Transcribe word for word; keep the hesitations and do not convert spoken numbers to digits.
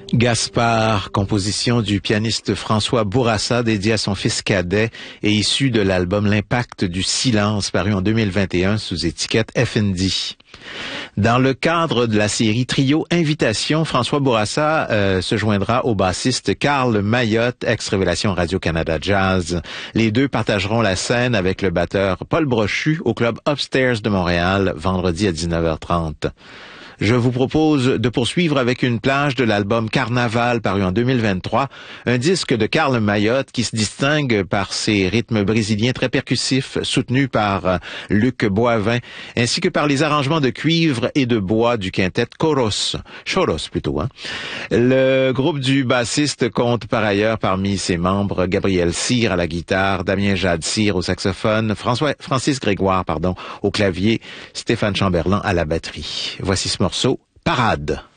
Gaspard, composition du pianiste François Bourassa, dédié à son fils cadet et issu de l'album L'impact du silence, paru en deux mille vingt et un sous étiquette F and D. Dans le cadre de la série Trio Invitation, François Bourassa euh, se joindra au bassiste Carl Mayotte, ex-Révélation Radio-Canada Jazz. Les deux partageront la scène avec le batteur Paul Brochu au club Upstairs de Montréal, vendredi à dix-neuf heures trente. Je vous propose de poursuivre avec une plage de l'album Carnaval paru en deux mille vingt-trois, un disque de Carl Mayotte qui se distingue par ses rythmes brésiliens très percussifs soutenus par Luc Boivin, ainsi que par les arrangements de cuivre et de bois du quintet Choros, Choros plutôt. Hein. Le groupe du bassiste compte par ailleurs parmi ses membres Gabriel Cyr à la guitare, Damien Jade-Cyr au saxophone, François, Francis Grégoire pardon, au clavier, Stéphane Chamberlain à la batterie. Voici ce morceau, Parade.